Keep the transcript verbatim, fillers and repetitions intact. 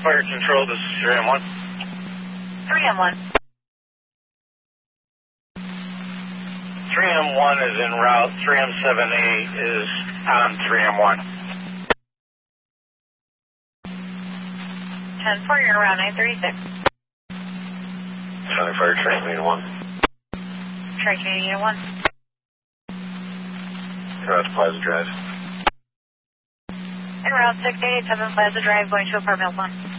Fire Control, this is three M one. three M one. three M one is en route. three M seven eight is on three M one. ten four, you're around nine thirty-six. County Fire Train Unit one. Tri-County Unit one. Route Plaza Drive. En route six eight eight seven Plaza Drive, going to apartment one.